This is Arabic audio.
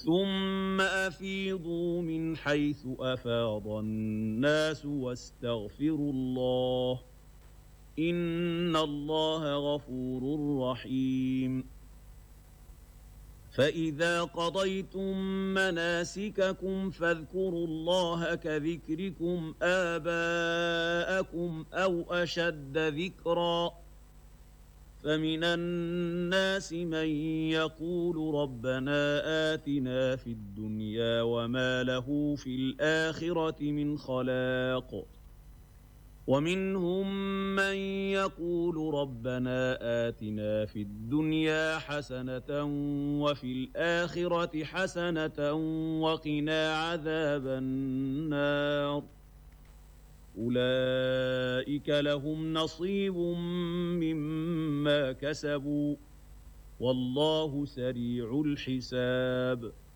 ثم أفيضوا من حيث أفاض الناس واستغفروا الله إن الله غفور رحيم فإذا قضيتم مناسككم فاذكروا الله كذكركم آباءكم أو أشد ذكرًا فمن الناس من يقول ربنا آتنا في الدنيا وما له في الآخرة من خلاق ومنهم من يقول ربنا آتنا في الدنيا حسنة وفي الآخرة حسنة وقنا عذاب النار أولئك لهم نصيب مما كسبوا والله سريع الحساب